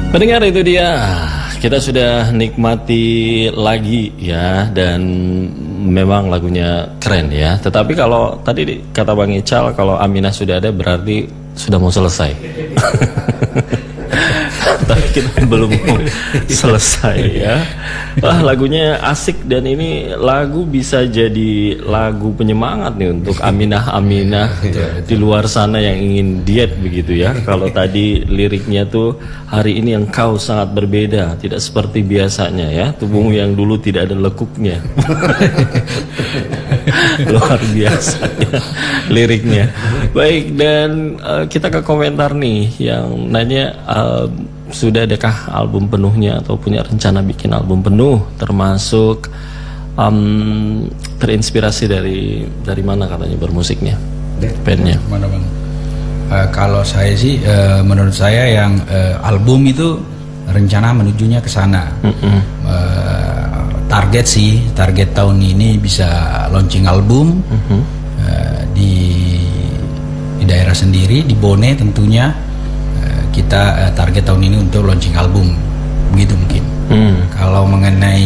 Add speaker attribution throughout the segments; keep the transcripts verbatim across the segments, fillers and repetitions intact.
Speaker 1: Pendengar, itu dia, kita sudah nikmati lagi ya, dan memang lagunya keren ya. Tetapi kalau tadi kata Bang Ical, kalau Aminah sudah ada berarti sudah mau selesai. Tapi kita belum mau selesai ya. Wah, lagunya asik, dan ini lagu bisa jadi lagu penyemangat nih untuk Aminah-Aminah di luar sana yang ingin diet begitu ya. Kalau tadi liriknya tuh, hari ini engkau sangat berbeda, tidak seperti biasanya ya, tubuhmu yang dulu tidak ada lekuknya. Luar biasa ya, liriknya. Baik, dan uh, kita ke komentar nih yang nanya, uh, sudah adakah album penuhnya atau punya rencana bikin album penuh, termasuk um, terinspirasi dari dari mana katanya bermusiknya, bandnya?
Speaker 2: Mana bang? Uh, kalau saya sih, uh, menurut saya yang uh, album itu rencana menujunya ke sana. Mm-hmm. uh, target sih, target tahun ini bisa launching album. Mm-hmm. uh, di di daerah sendiri, di Bone tentunya. Kita uh, target tahun ini untuk launching album, begitu mungkin. Hmm. Kalau mengenai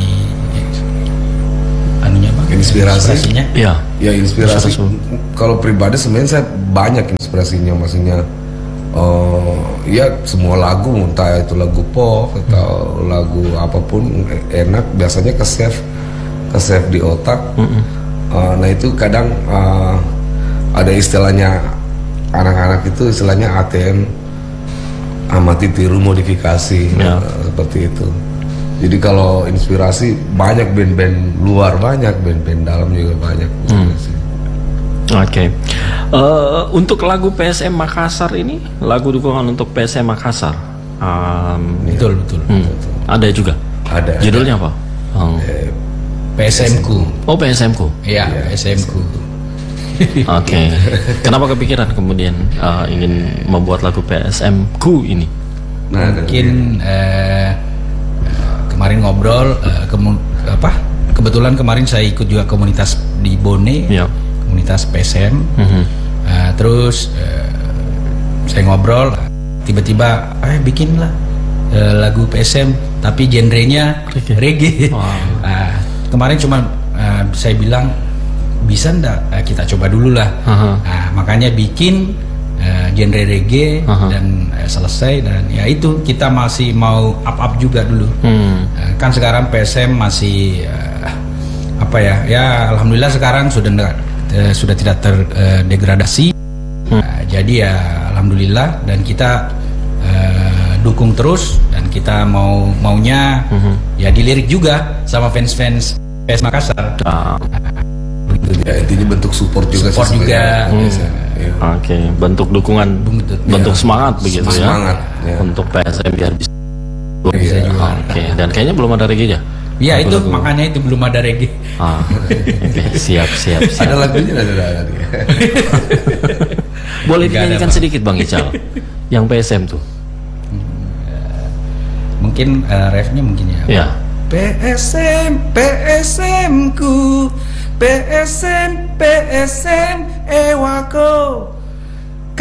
Speaker 2: anunya bang,
Speaker 3: inspirasi,
Speaker 2: inspirasinya,
Speaker 3: ya, ya inspirasi. Kalau pribadi sebenarnya saya banyak inspirasinya, maksudnya, uh, ya semua lagu, entah itu lagu pop atau hmm. lagu apapun enak, biasanya ke save, ke save di otak. Hmm. Uh, nah itu kadang uh, ada istilahnya anak-anak itu istilahnya A T M. Amati, tiru, modifikasi, ya. uh, seperti itu. Jadi kalau inspirasi banyak, band-band luar banyak, band-band dalam juga banyak. Hmm. Oke.
Speaker 1: Okay. Uh, untuk lagu P S M Makassar ini, lagu dukungan untuk P S M Makassar. Um,
Speaker 2: betul betul.
Speaker 1: Hmm.
Speaker 2: betul.
Speaker 1: Ada juga.
Speaker 3: Ada.
Speaker 1: Judulnya apa? Um.
Speaker 3: Eh,
Speaker 2: P S M ku.
Speaker 1: Oh, P S M ku.
Speaker 2: Iya, ya, P S M ku.
Speaker 1: Oke, okay. Kenapa kepikiran kemudian uh, ingin membuat lagu P S M ku ini?
Speaker 2: Nah, mungkin uh, kemarin ngobrol, uh, kemu apa? Kebetulan kemarin saya ikut juga komunitas di Bone, yeah. komunitas P S M. Mm-hmm. uh, terus uh, saya ngobrol, tiba-tiba, eh bikinlah uh, lagu P S M, tapi genrenya reggae. reggae. Wow. Uh, kemarin cuma uh, saya bilang, bisa ndak uh, kita coba dulu lah. Uh-huh. Nah, makanya bikin uh, genre reggae. Uh-huh. Dan uh, selesai, dan ya itu kita masih mau up up juga dulu. Hmm. Uh, kan sekarang P S M masih uh, apa ya? Ya alhamdulillah sekarang sudah uh, sudah tidak terdegradasi. Hmm. Uh, jadi ya alhamdulillah, dan kita uh, dukung terus, dan kita mau maunya uh-huh. ya dilirik juga sama fans-fans P S Makassar. Uh.
Speaker 3: Ya, intinya bentuk support juga,
Speaker 2: support juga.
Speaker 1: Hmm. Ya. Oke, okay. bentuk dukungan, bentuk, bentuk ya. semangat begitu semangat, ya. Semangat ya. Untuk P S M biar bisa.
Speaker 2: bisa
Speaker 1: ya. Oke, okay. Dan kayaknya belum ada reggae ya?
Speaker 2: Iya itu lagu. Makanya itu belum ada reggae.
Speaker 1: Ah, okay. siap, siap, siap.
Speaker 3: Ada lagunya, ada ada.
Speaker 1: Boleh dinyanyikan sedikit Bang Ical, yang P S M tuh.
Speaker 2: Mungkin uh, refnya mungkin ya.
Speaker 1: Ya.
Speaker 2: P S M, P S M ku, P S M, P S M, ewako.